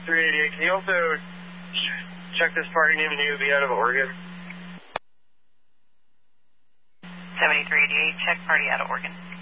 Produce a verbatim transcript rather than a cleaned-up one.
three eighty-eight, can you also ch- check this party name and U V out of Oregon? seventy-three eighty-eight, check party out of Oregon.